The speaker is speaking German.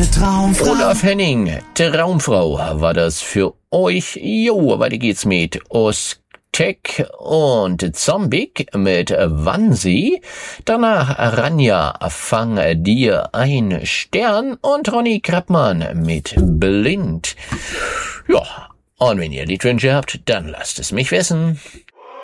Traumfrau. Olaf Henning, Traumfrau, war das für euch? Jo, weiter geht's mit Ostek und Zombik mit Wannsee. Danach Ranja, fang dir ein Stern und Ronny Krappmann mit Blind. Ja, und wenn ihr Liedwünsche habt, dann lasst es mich wissen.